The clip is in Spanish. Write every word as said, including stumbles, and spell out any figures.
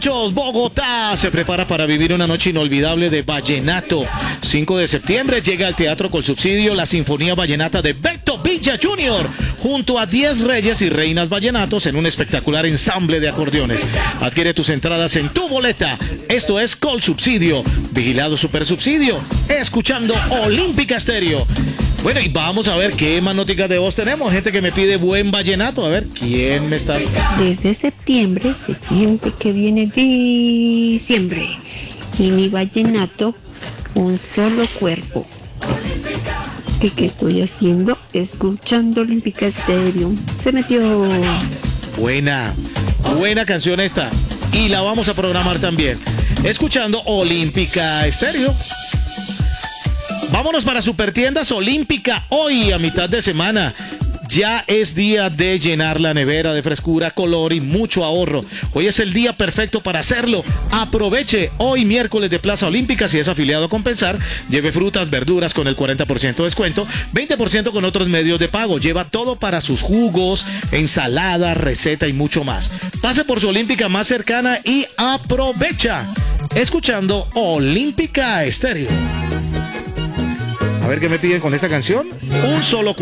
muchachos, Bogotá se prepara para vivir una noche inolvidable de vallenato. cinco de septiembre llega al Teatro Colsubsidio la Sinfonía Vallenata de Beto Villa junior junto a diez reyes y reinas vallenatos en un espectacular ensamble de acordeones. Adquiere tus entradas en tu boleta. Esto es Colsubsidio, vigilado Supersubsidio, escuchando Olímpica Estéreo. Bueno, y vamos a ver qué más noticias de voz tenemos. Gente que me pide buen vallenato. A ver, ¿quién me está...? Desde septiembre se siente que viene diciembre. Y mi vallenato, un solo cuerpo. ¿Qué, qué estoy haciendo? Escuchando Olímpica Estéreo. Se metió. Buena, buena canción esta. Y la vamos a programar también. Escuchando Olímpica Estéreo. Vámonos para Supertiendas Olímpica hoy a mitad de semana. Ya es día de llenar la nevera de frescura, color y mucho ahorro. Hoy es el día perfecto para hacerlo. Aproveche hoy miércoles de Plaza Olímpica. Si es afiliado a Compensar, lleve frutas, verduras con el cuarenta por ciento de descuento, veinte por ciento con otros medios de pago. Lleva todo para sus jugos, ensalada, receta y mucho más. Pase por su Olímpica más cercana y aprovecha. Escuchando Olímpica Estéreo. A ver qué me piden con esta canción. Un solo